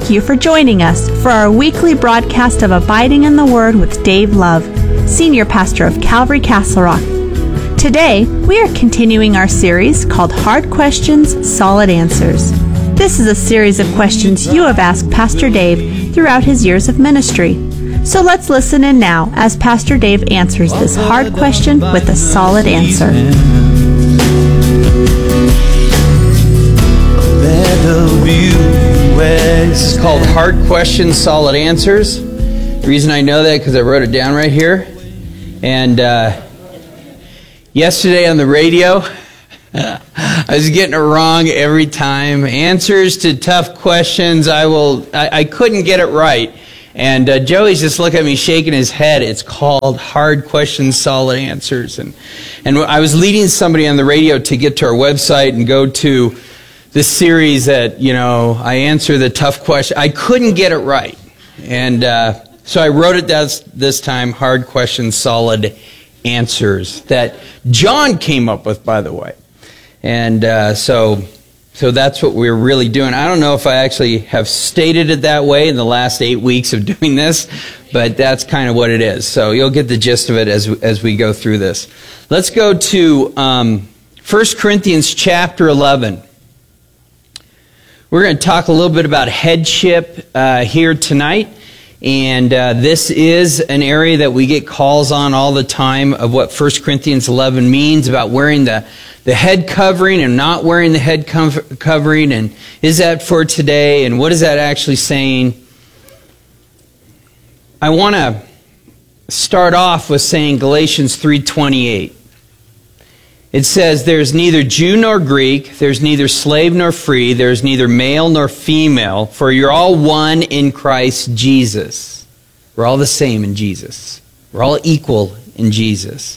thank you for joining us for our weekly broadcast of Abiding in the Word with Dave Love, Senior Pastor of Calvary Castle Rock. Today, we are continuing our series called Hard Questions, Solid Answers. This is a series of questions you have asked Pastor Dave throughout his years of ministry. So let's listen in now as Pastor Dave answers this hard question with a solid answer. This is called Hard Questions, Solid Answers. The reason I know that because I wrote it down right here. And yesterday on the radio, I was getting it wrong every time. Answers to tough questions, I couldn't get it right. And Joey's just looking at me shaking his head. It's called Hard Questions, Solid Answers. And I was leading somebody on the radio to get to our website and go to this series that, I answer the tough question. I couldn't get it right. And so I wrote it this time, Hard Questions, Solid Answers, that John came up with, by the way. And so that's what we're really doing. I don't know if I actually have stated it that way in the last 8 weeks of doing this, but that's kind of what it is. So you'll get the gist of it as we go through this. Let's go to 1 Corinthians chapter 11. We're going to talk a little bit about headship here tonight. And this is an area that we get calls on all the time of what 1 Corinthians 11 means about wearing the head covering and not wearing the head covering. And is that for today? And what is that actually saying? I want to start off with saying Galatians 3:28. It says, there's neither Jew nor Greek, there's neither slave nor free, there's neither male nor female, for you're all one in Christ Jesus. We're all the same in Jesus. We're all equal in Jesus.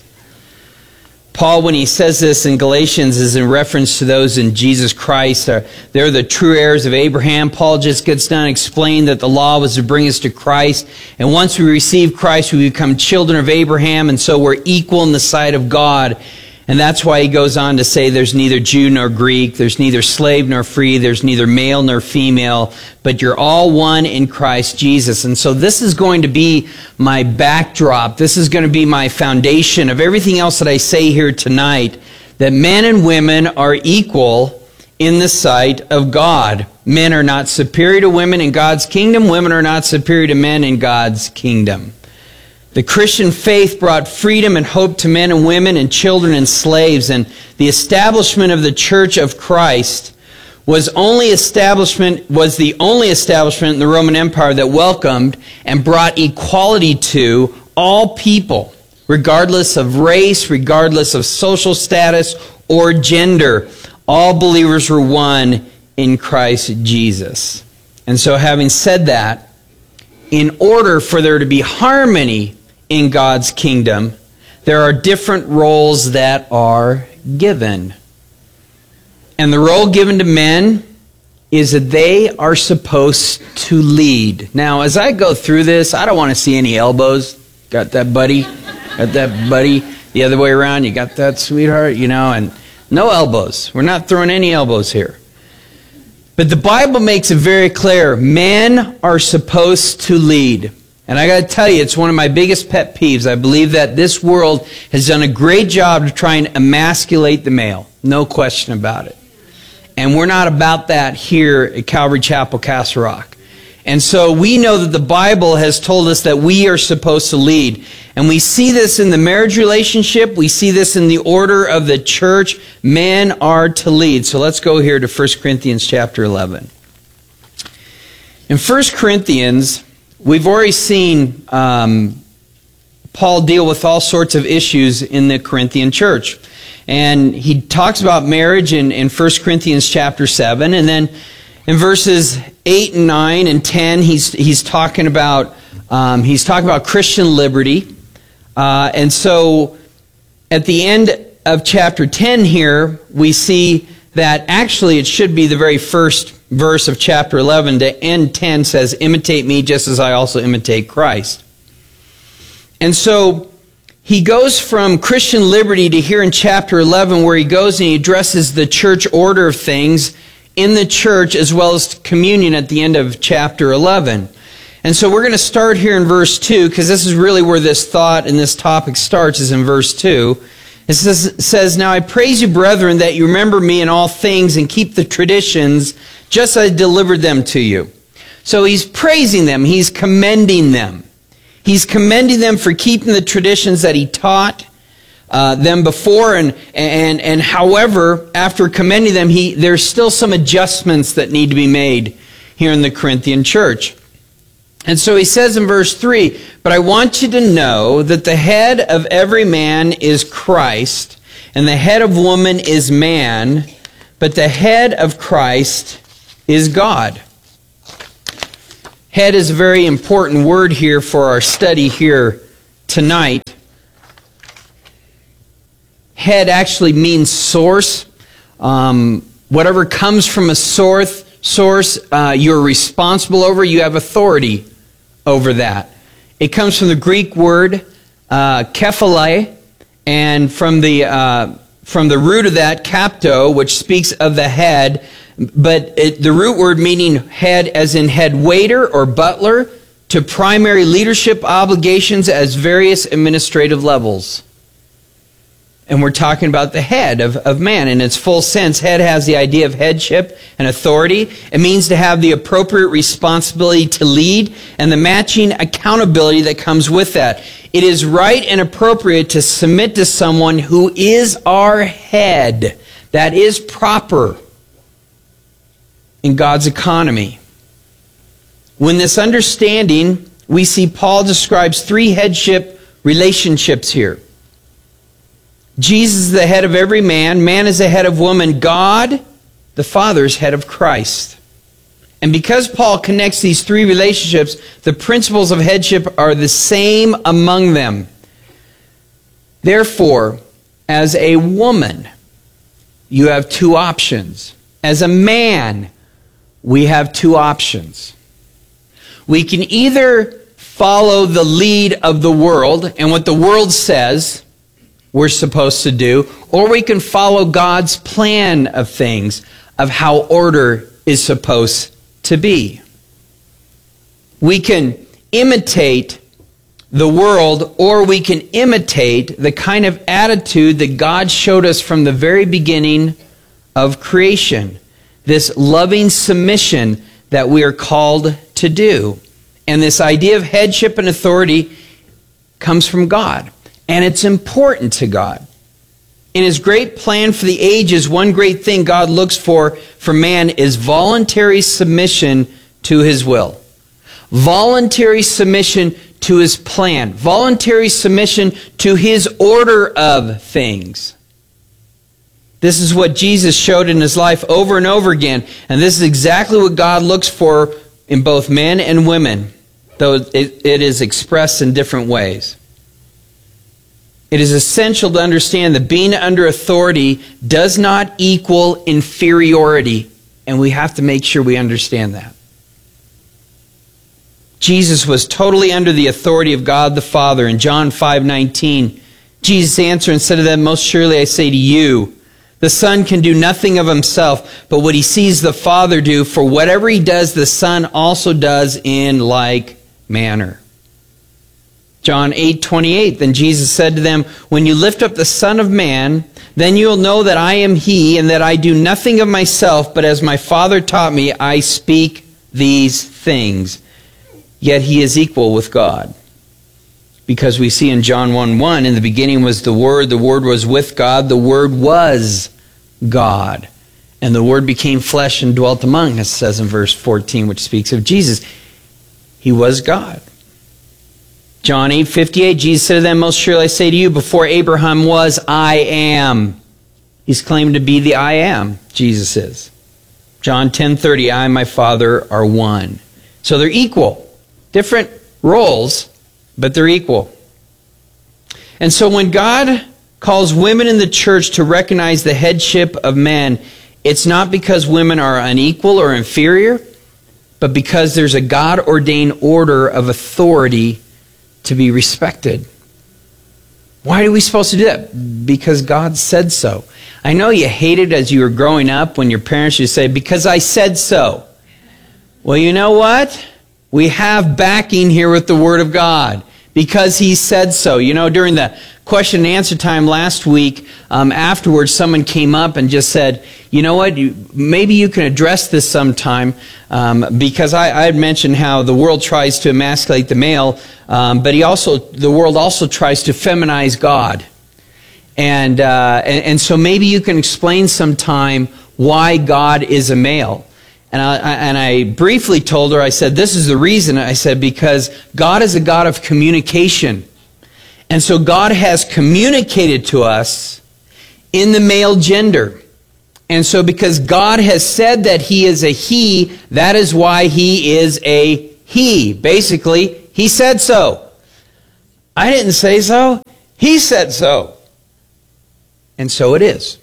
Paul, when he says this in Galatians, is in reference to those in Jesus Christ. They're the true heirs of Abraham. Paul just gets done explaining that the law was to bring us to Christ. And once we receive Christ, we become children of Abraham, and so we're equal in the sight of God. And that's why he goes on to say there's neither Jew nor Greek, there's neither slave nor free, there's neither male nor female, but you're all one in Christ Jesus. And so this is going to be my backdrop. This is going to be my foundation of everything else that I say here tonight, that men and women are equal in the sight of God. Men are not superior to women in God's kingdom. Women are not superior to men in God's kingdom. The Christian faith brought freedom and hope to men and women and children and slaves, and the establishment of the Church of Christ was the only establishment in the Roman Empire that welcomed and brought equality to all people, regardless of race, regardless of social status or gender. All believers were one in Christ Jesus. And so having said that, in order for there to be harmony in God's kingdom, there are different roles that are given. And the role given to men is that they are supposed to lead. Now, as I go through this, I don't want to see any elbows. Got that, buddy? Got that, buddy? The other way around, you got that, sweetheart? And no elbows. We're not throwing any elbows here. But the Bible makes it very clear. Men are supposed to lead. And I got to tell you, it's one of my biggest pet peeves. I believe that this world has done a great job to try and emasculate the male. No question about it. And we're not about that here at Calvary Chapel, Castle Rock. And so we know that the Bible has told us that we are supposed to lead. And we see this in the marriage relationship. We see this in the order of the church. Men are to lead. So let's go here to 1 Corinthians chapter 11. In 1 Corinthians, we've already seen Paul deal with all sorts of issues in the Corinthian church. And he talks about marriage in 1 Corinthians chapter 7. And then in verses 8 and 9 and 10, he's talking about Christian liberty. And so at the end of chapter 10 here, we see that actually it should be the very first verse of chapter 11 to end 10 says, imitate me just as I also imitate Christ. And so he goes from Christian liberty to here in chapter 11 where he goes and he addresses the church order of things in the church, as well as communion at the end of chapter 11. And so we're going to start here in verse 2, because this is really where this thought and this topic starts, is in verse 2. It says, "Now I praise you, brethren, that you remember me in all things and keep the traditions just as I delivered them to you." So he's praising them. He's commending them. He's commending them for keeping the traditions that he taught them before. And however, after commending them, there's still some adjustments that need to be made here in the Corinthian church. And so he says in verse 3, "But I want you to know that the head of every man is Christ, and the head of woman is man, but the head of Christ is God." Head is a very important word here for our study here tonight. Head actually means source. Whatever comes from a source, you're responsible over, you have authority over that. It comes from the Greek word kephale, and from the root of that, kapto, which speaks of the head, but the root word meaning head as in head waiter or butler, to primary leadership obligations as various administrative levels. And we're talking about the head of man in its full sense. Head has the idea of headship and authority. It means to have the appropriate responsibility to lead and the matching accountability that comes with that. It is right and appropriate to submit to someone who is our head. That is proper in God's economy. When this understanding, we see Paul describes 3 headship relationships here. Jesus is the head of every man. Man is the head of woman. God, the Father, is head of Christ. And because Paul connects these 3 relationships, the principles of headship are the same among them. Therefore, as a woman, you have 2 options. As a man, we have 2 options. We can either follow the lead of the world and what the world says we're supposed to do, or we can follow God's plan of things, of how order is supposed to be. We can imitate the world, or we can imitate the kind of attitude that God showed us from the very beginning of creation. This loving submission that we are called to do. And this idea of headship and authority comes from God. And it's important to God. In His great plan for the ages, one great thing God looks for man is voluntary submission to His will. Voluntary submission to His plan. Voluntary submission to His order of things. This is what Jesus showed in His life over and over again. And this is exactly what God looks for in both men and women, though it is expressed in different ways. It is essential to understand that being under authority does not equal inferiority, and we have to make sure we understand that. Jesus was totally under the authority of God the Father. In John 5:19, Jesus answered and said to them, "Most surely I say to you, the Son can do nothing of himself, but what he sees the Father do, for whatever he does, the Son also does in like manner." John 8:28, then Jesus said to them, "When you lift up the Son of Man, then you will know that I am He, and that I do nothing of myself, but as my Father taught me, I speak these things." Yet He is equal with God. Because we see in John 1:1, in the beginning was the Word was with God, the Word was God. And the Word became flesh and dwelt among us, says in verse 14, which speaks of Jesus. He was God. John 8:58, Jesus said to them, "Most surely I say to you, before Abraham was, I am." He's claimed to be the I am, Jesus is. John 10:30, "I and my Father are one." So they're equal. Different roles, but they're equal. And so when God calls women in the church to recognize the headship of men, it's not because women are unequal or inferior, but because there's a God-ordained order of authority to be respected. Why are we supposed to do that? Because God said so. I know you hated as you were growing up when your parents used to say, because I said so. Well, you know what? We have backing here with the Word of God. Because He said so. You know, during the question and answer time last week, afterwards, someone came up and just said, you know what, maybe you can address this sometime, because I had mentioned how the world tries to emasculate the male, but the world also tries to feminize God. And so maybe you can explain sometime why God is a male. And I briefly told her, I said, this is the reason. I said, because God is a God of communication. And so God has communicated to us in the male gender. And so because God has said that He is a He, that is why He is a He. Basically, He said so. I didn't say so. He said so. And so it is.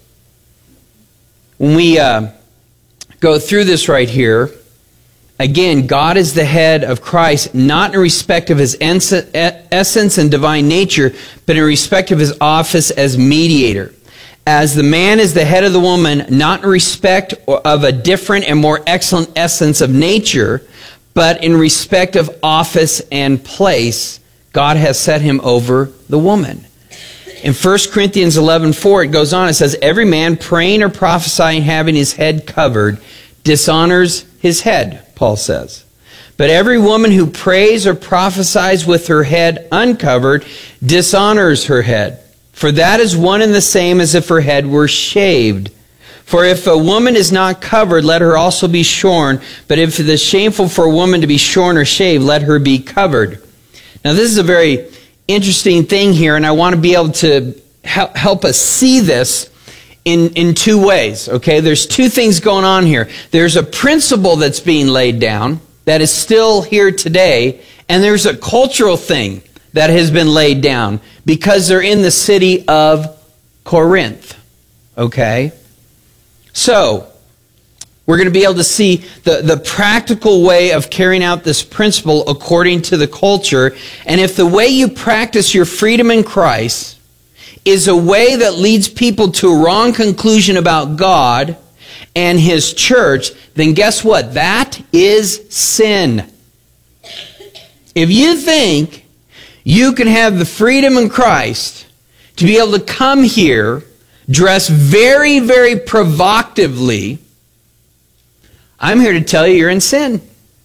When we go through this right here, again, God is the head of Christ, not in respect of His essence and divine nature, but in respect of His office as mediator. As the man is the head of the woman, not in respect of a different and more excellent essence of nature, but in respect of office and place, God has set him over the woman. In 1 Corinthians 11:4, it goes on, it says, every man praying or prophesying having his head covered dishonors his head, Paul says. But every woman who prays or prophesies with her head uncovered dishonors her head. For that is one and the same as if her head were shaved. For if a woman is not covered, let her also be shorn. But if it is shameful for a woman to be shorn or shaved, let her be covered. Now this is a very interesting thing here, and I want to be able to help us see this in two ways. Okay, there's two things going on here. There's a principle that's being laid down that is still here today, and there's a cultural thing that has been laid down because they're in the city of Corinth. Okay, so we're going to be able to see the practical way of carrying out this principle according to the culture. And if the way you practice your freedom in Christ is a way that leads people to a wrong conclusion about God and His church, then guess what? That is sin. If you think you can have the freedom in Christ to be able to come here, dress very, very provocatively, I'm here to tell you you're in sin.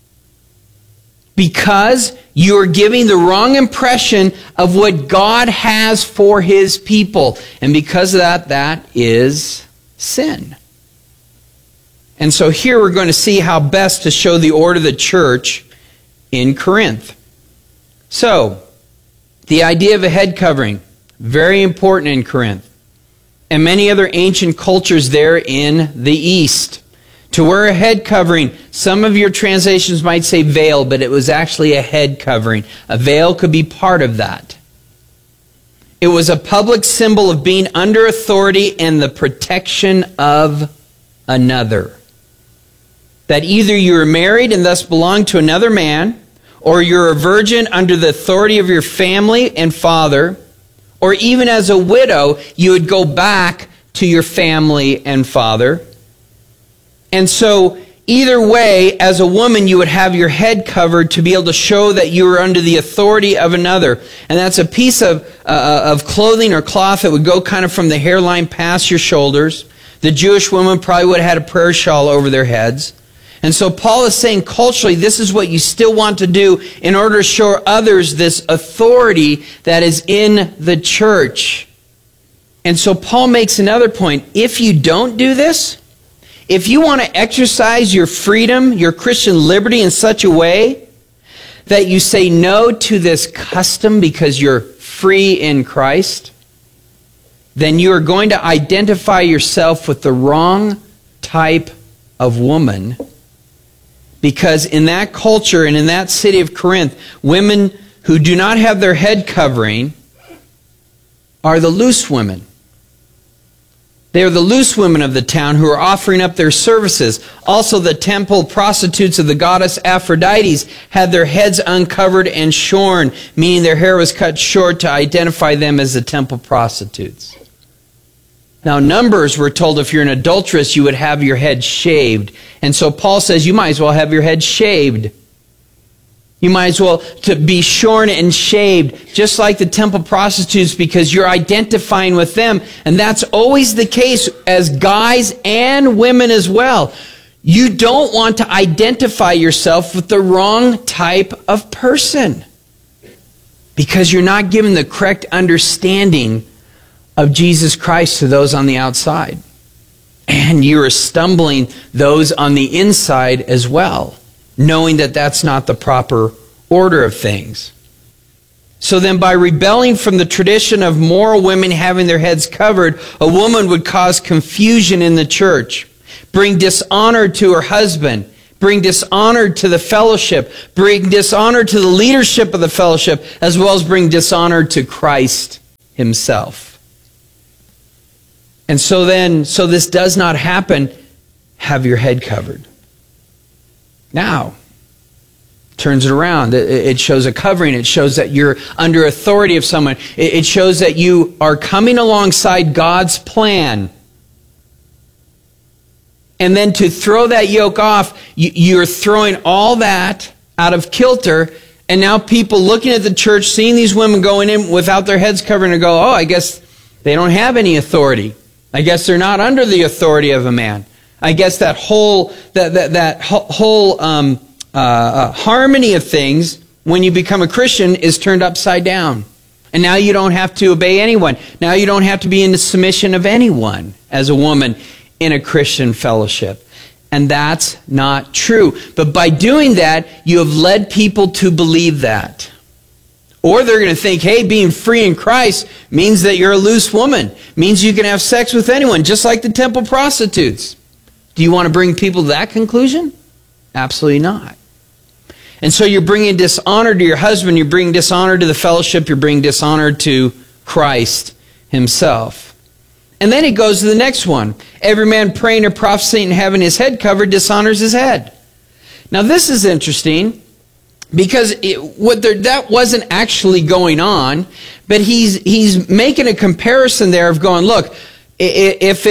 Because you're giving the wrong impression of what God has for His people. And because of that, that is sin. And so here we're going to see how best to show the order of the church in Corinth. So, the idea of a head covering, very important in Corinth. And many other ancient cultures there in the East. To wear a head covering, some of your translations might say veil, but it was actually a head covering. A veil could be part of that. It was a public symbol of being under authority and the protection of another. That either you were married and thus belonged to another man, or you're a virgin under the authority of your family and father, or even as a widow, you would go back to your family and father. And so, either way, as a woman, you would have your head covered to be able to show that you were under the authority of another. And that's a piece of clothing or cloth that would go kind of from the hairline past your shoulders. The Jewish women probably would have had a prayer shawl over their heads. And so Paul is saying culturally, this is what you still want to do in order to show others this authority that is in the church. And so Paul makes another point. If you don't do this, if you want to exercise your freedom, your Christian liberty in such a way that you say no to this custom because you're free in Christ, then you are going to identify yourself with the wrong type of woman. Because in that culture and in that city of Corinth, women who do not have their head covering are the loose women. They are the loose women of the town who are offering up their services. Also, the temple prostitutes of the goddess Aphrodite had their heads uncovered and shorn, meaning their hair was cut short to identify them as the temple prostitutes. Now, Numbers, we're told if you're an adulteress, you would have your head shaved. And so Paul says you might as well have your head shaved. You might as well to be shorn and shaved, just like the temple prostitutes, because you're identifying with them. And that's always the case as guys and women as well. You don't want to identify yourself with the wrong type of person, because you're not given the correct understanding of Jesus Christ to those on the outside. And you're stumbling those on the inside as well, knowing that that's not the proper order of things. So then by rebelling from the tradition of moral women having their heads covered, a woman would cause confusion in the church, bring dishonor to her husband, bring dishonor to the fellowship, bring dishonor to the leadership of the fellowship, as well as bring dishonor to Christ himself. And so this does not happen. Have your head covered. Now, turns it around. It shows a covering. It shows that you're under authority of someone. It shows that you are coming alongside God's plan. And then to throw that yoke off, you're throwing all that out of kilter. And now people looking at the church, seeing these women going in without their heads covered, and go, oh, I guess they don't have any authority. I guess they're not under the authority of a man. I guess that whole harmony of things when you become a Christian is turned upside down. And now you don't have to obey anyone. Now you don't have to be in the submission of anyone as a woman in a Christian fellowship. And that's not true. But by doing that, you have led people to believe that. Or they're going to think, hey, being free in Christ means that you're a loose woman. Means you can have sex with anyone, just like the temple prostitutes. Do you want to bring people to that conclusion? Absolutely not. And so you're bringing dishonor to your husband, you're bringing dishonor to the fellowship, you're bringing dishonor to Christ himself. And then he goes to the next one. Every man praying or prophesying and having his head covered dishonors his head. Now this is interesting, because that wasn't actually going on, but he's making a comparison there of going, look, if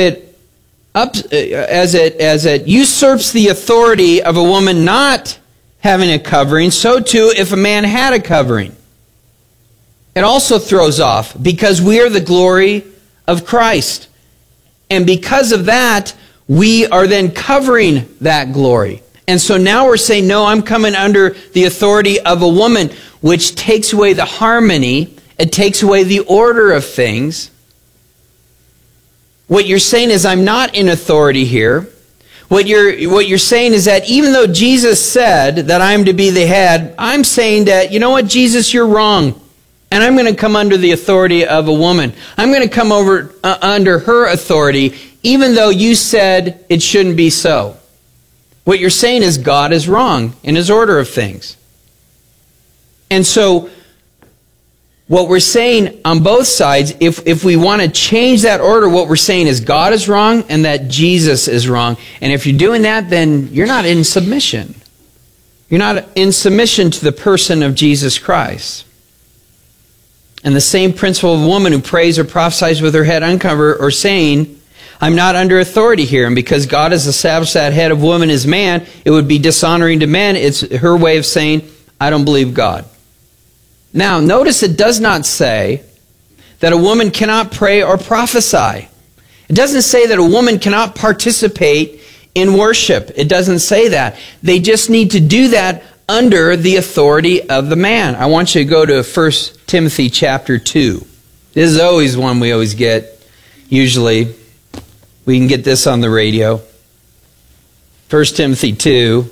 it usurps the authority of a woman not having a covering, so too if a man had a covering. It also throws off, because we are the glory of Christ. And because of that, we are then covering that glory. And so now we're saying, no, I'm coming under the authority of a woman, which takes away the harmony. It takes away the order of things. What you're saying is, I'm not in authority here. What you're saying is that even though Jesus said that I'm to be the head, I'm saying that, you know what, Jesus, you're wrong. And I'm going to come under the authority of a woman. I'm going to come over under her authority, even though you said it shouldn't be so. What you're saying is God is wrong in his order of things. And so what we're saying on both sides, if we want to change that order, what we're saying is God is wrong and that Jesus is wrong. And if you're doing that, then you're not in submission. You're not in submission to the person of Jesus Christ. And the same principle of a woman who prays or prophesies with her head uncovered, or saying, I'm not under authority here, and because God has established that head of woman as man, it would be dishonoring to men. It's her way of saying, I don't believe God. Now, notice it does not say that a woman cannot pray or prophesy. It doesn't say that a woman cannot participate in worship. It doesn't say that. They just need to do that under the authority of the man. I want you to go to 1 Timothy chapter 2. This is always one we always get. Usually, we can get this on the radio. 1 Timothy 2.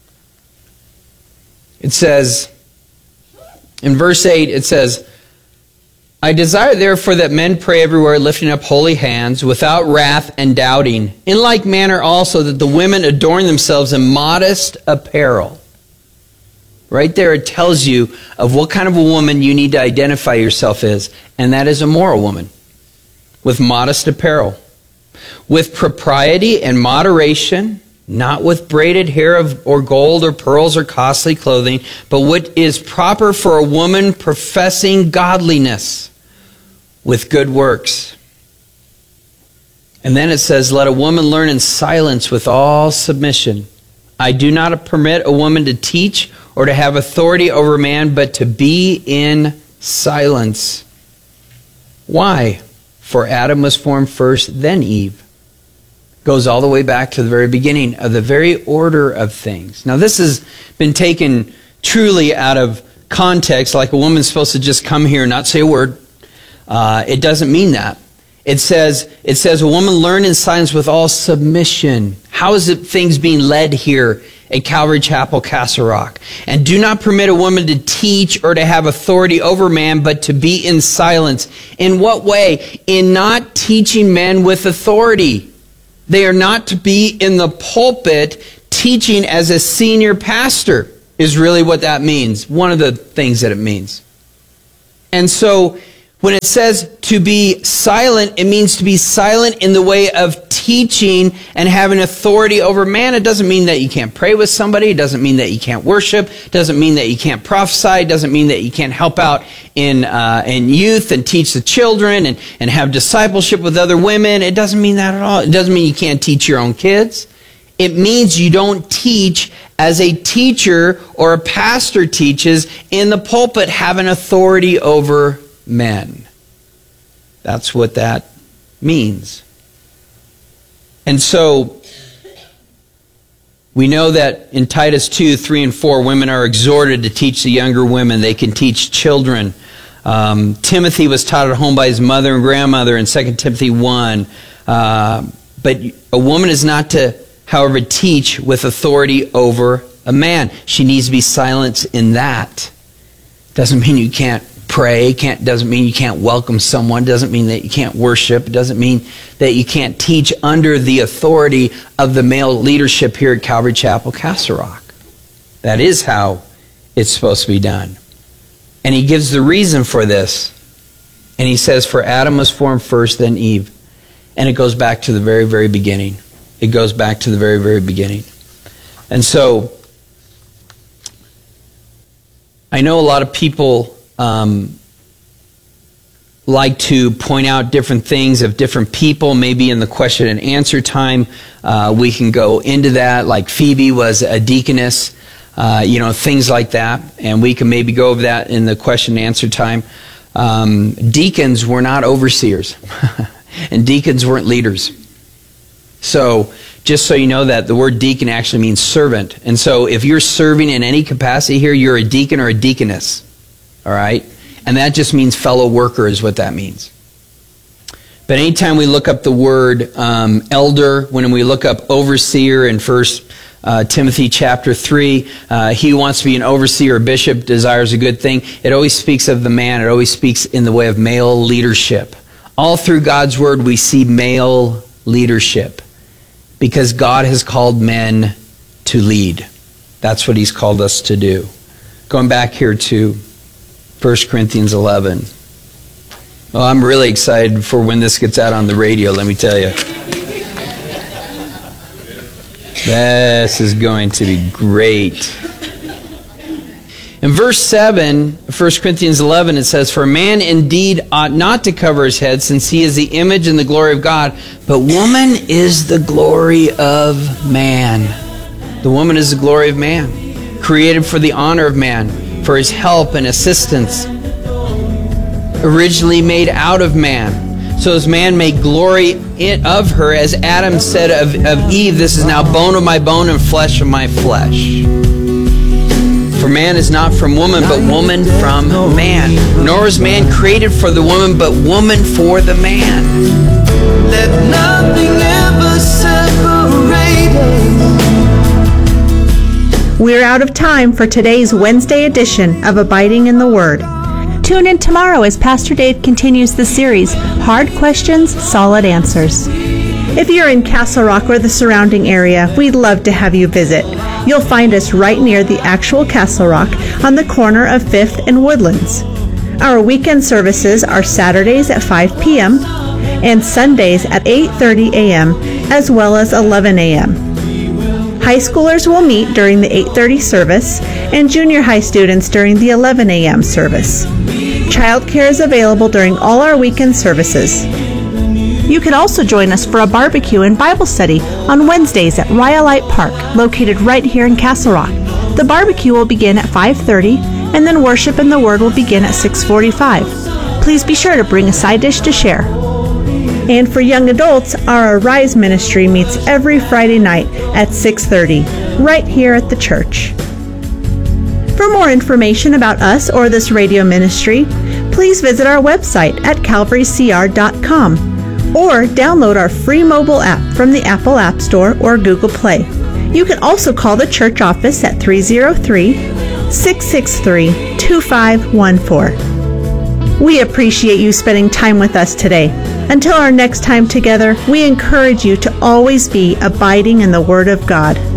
It says, in verse 8, it says, I desire therefore that men pray everywhere, lifting up holy hands, without wrath and doubting. In like manner also that the women adorn themselves in modest apparel. Right there it tells you of what kind of a woman you need to identify yourself as. And that is a moral woman. With modest apparel. With propriety and moderation, not with braided hair or gold or pearls or costly clothing, but what is proper for a woman professing godliness, with good works. And then it says, let a woman learn in silence with all submission. I do not permit a woman to teach or to have authority over a man, but to be in silence. Why? For Adam was formed first, then Eve. Goes all the way back to the very beginning of the very order of things. Now this has been taken truly out of context, like a woman's supposed to just come here and not say a word. It doesn't mean that. It says a woman learn in silence with all submission. How is it things being led here at Calvary Chapel, Castle Rock? And do not permit a woman to teach or to have authority over man, but to be in silence. In what way? In not teaching men with authority. They are not to be in the pulpit teaching as a senior pastor, is really what that means. One of the things that it means. And so, when it says to be silent, it means to be silent in the way of teaching and having authority over man. It doesn't mean that you can't pray with somebody. It doesn't mean that you can't worship. It doesn't mean that you can't prophesy. It doesn't mean that you can't help out in youth and teach the children and have discipleship with other women. It doesn't mean that at all. It doesn't mean you can't teach your own kids. It means you don't teach as a teacher or a pastor teaches in the pulpit, having authority over men. That's what that means. And so we know that in Titus 2, 3 and 4, women are exhorted to teach the younger women. They can teach children. Timothy was taught at home by his mother and grandmother in 2 Timothy 1. But a woman is not to, however, teach with authority over a man. She needs to be silent in that. Doesn't mean you can't pray, doesn't mean you can't welcome someone, doesn't mean that you can't worship, it doesn't mean that you can't teach under the authority of the male leadership here at Calvary Chapel, Castle Rock. That is how it's supposed to be done. And he gives the reason for this. And he says, for Adam was formed first, then Eve. And it goes back to the very, very beginning. It goes back to the very, very beginning. And so, I know a lot of people like to point out different things of different people. Maybe in the question and answer time, we can go into that, like Phoebe was a deaconess, things like that. And we can maybe go over that in the question and answer time. Deacons were not overseers, and deacons weren't leaders. So, just so you know that, the word deacon actually means servant. And so, if you're serving in any capacity here, you're a deacon or a deaconess. All right? And that just means fellow worker is what that means. But anytime we look up the word elder, when we look up overseer in 1 Timothy chapter 3, he who wants to be an overseer or bishop desires a good thing. It always speaks of the man. It always speaks in the way of male leadership. All through God's word we see male leadership because God has called men to lead. That's what he's called us to do. Going back here to 1 Corinthians 11. Well, I'm really excited for when this gets out on the radio, let me tell you. This is going to be great. In verse 7, 1 Corinthians 11, it says, for a man indeed ought not to cover his head, since he is the image and the glory of God, but woman is the glory of man. The woman is the glory of man, created for the honor of man, for his help and assistance, originally made out of man. So as man may glory of her, as Adam said of Eve, this is now bone of my bone and flesh of my flesh. For man is not from woman, but woman from man. Nor is man created for the woman, but woman for the man. Let nothing ever separate us. We're out of time for today's Wednesday edition of Abiding in the Word. Tune in tomorrow as Pastor Dave continues the series, Hard Questions, Solid Answers. If you're in Castle Rock or the surrounding area, we'd love to have you visit. You'll find us right near the actual Castle Rock on the corner of 5th and Woodlands. Our weekend services are Saturdays at 5 p.m. and Sundays at 8:30 a.m. as well as 11 a.m. High schoolers will meet during the 8:30 service and junior high students during the 11 a.m. service. Childcare is available during all our weekend services. You could also join us for a barbecue and Bible study on Wednesdays at Rhyolite Park, located right here in Castle Rock. The barbecue will begin at 5:30, and then worship and the Word will begin at 6:45. Please be sure to bring a side dish to share. And for young adults, our Arise ministry meets every Friday night at 6:30, right here at the church. For more information about us or this radio ministry, please visit our website at calvarycr.com or download our free mobile app from the Apple App Store or Google Play. You can also call the church office at 303-663-2514. We appreciate you spending time with us today. Until our next time together, we encourage you to always be abiding in the Word of God.